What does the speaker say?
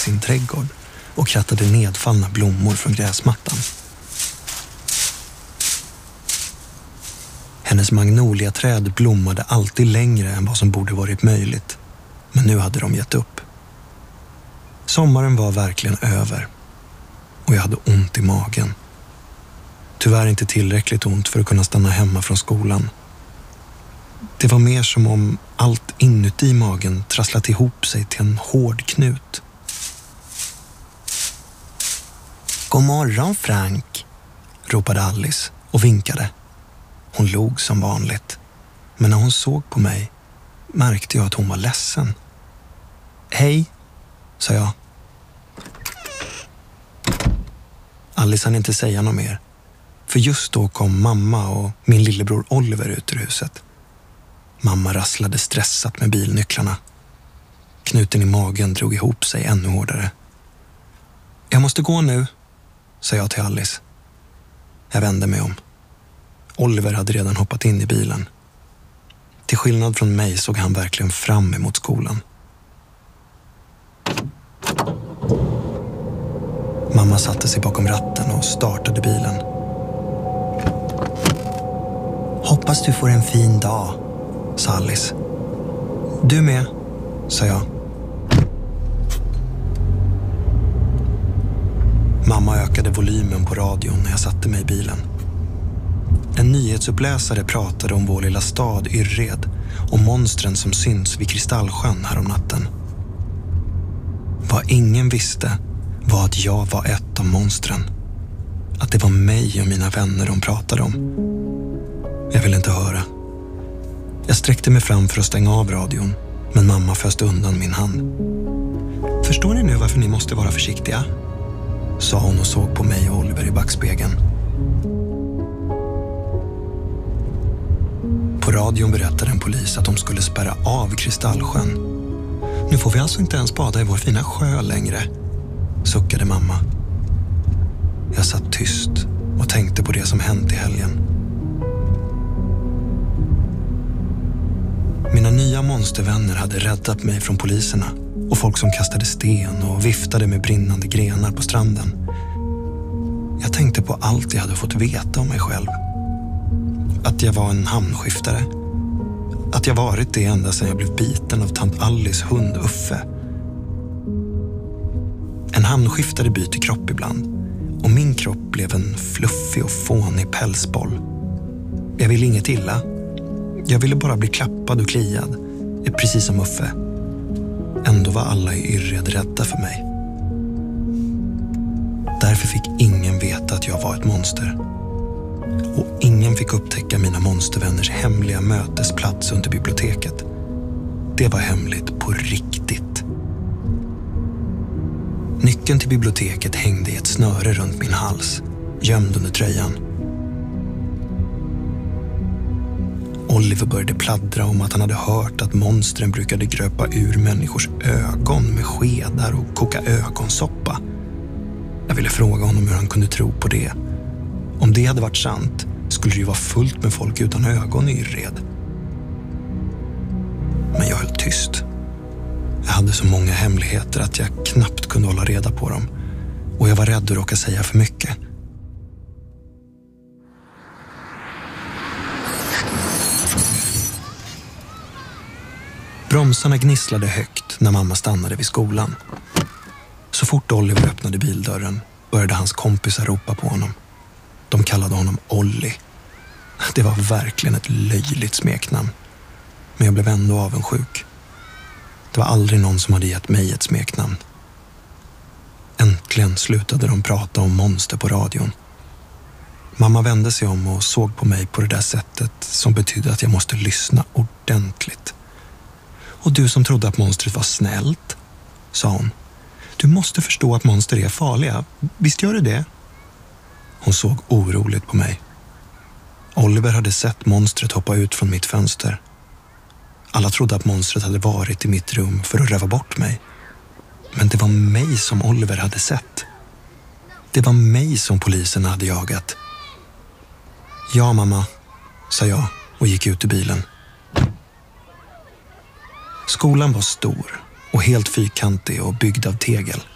sin trädgård och krattade nedfallna blommor från gräsmattan. Hennes magnoliaträd blommade alltid längre än vad som borde varit möjligt, men nu hade de gett upp. Sommaren var verkligen över och jag hade ont i magen. Tyvärr inte tillräckligt ont för att kunna stanna hemma från skolan. Det var mer som om allt inuti magen trasslat ihop sig till en hård knut. God morgon, Frank, ropade Alice och vinkade. Hon log som vanligt, men när hon såg på mig märkte jag att hon var ledsen. Hej, sa jag. Alice hann inte säga något mer, för just då kom mamma och min lillebror Oliver ut ur huset. Mamma rasslade stressat med bilnycklarna. Knuten i magen drog ihop sig ännu hårdare. Jag måste gå nu, sa jag till Alice. Jag vände mig om. Oliver hade redan hoppat in i bilen. Till skillnad från mig såg han verkligen fram emot skolan. Mamma satte sig bakom ratten och startade bilen. Hoppas du får en fin dag, sa Alice. Du med, sa jag. Mamma ökade volymen på radion när jag satte mig i bilen. En nyhetsuppläsare pratade om vår lilla stad Yrred och monstren som syns vid Kristallsjön här om natten. Vad ingen visste var att jag var ett av monstren. Att det var mig och mina vänner de pratade om. Jag ville inte höra. Jag sträckte mig fram för att stänga av radion, men mamma föste undan min hand. Förstår ni nu varför ni måste vara försiktiga? Sa hon och såg på mig och Oliver i backspegeln. På radion berättade en polis att de skulle spärra av Kristallsjön. Nu får vi alltså inte ens bada i vår fina sjö längre, suckade mamma. Jag satt tyst och tänkte på det som hänt i helgen. Mina nya monstervänner hade räddat mig från poliserna och folk som kastade sten och viftade med brinnande grenar på stranden. Jag tänkte på allt jag hade fått veta om mig själv. Att jag var en hamnskiftare. Att jag varit det ända sedan jag blev biten av tant Alice hund Uffe. En hamnskiftare byter kropp ibland och min kropp blev en fluffig och fånig pälsboll. Jag ville inget illa. Jag ville bara bli klappad och kliad, precis som Uffe. Ändå var alla i Yrred rädda för mig. Därför fick ingen veta att jag var ett monster. Och ingen fick upptäcka mina monstervänners hemliga mötesplats under biblioteket. Det var hemligt på riktigt. Nyckeln till biblioteket hängde i ett snöre runt min hals, gömd under tröjan. Oliver började pladdra om att han hade hört att monstren brukade gröpa ur människors ögon med skedar och koka ögonsoppa. Jag ville fråga honom hur han kunde tro på det. Om det hade varit sant skulle det ju vara fullt med folk utan ögon i Yrred. Men jag höll tyst. Jag hade så många hemligheter att jag knappt kunde hålla reda på dem. Och jag var rädd att råka säga för mycket. Bromsarna gnisslade högt när mamma stannade vid skolan. Så fort Oliver öppnade bildörren började hans kompisar ropa på honom. De kallade honom Olli. Det var verkligen ett löjligt smeknamn. Men jag blev ändå avundsjuk. Det var aldrig någon som hade gett mig ett smeknamn. Äntligen slutade de prata om monster på radion. Mamma vände sig om och såg på mig på det där sättet som betydde att jag måste lyssna ordentligt. Och du som trodde att monstret var snällt, sa hon. Du måste förstå att monster är farliga. Visst gör det? Hon såg oroligt på mig. Oliver hade sett monstret hoppa ut från mitt fönster. Alla trodde att monstret hade varit i mitt rum för att röva bort mig. Men det var mig som Oliver hade sett. Det var mig som poliserna hade jagat. Ja, mamma, sa jag och gick ut ur bilen. Skolan var stor och helt fyrkantig och byggd av tegel.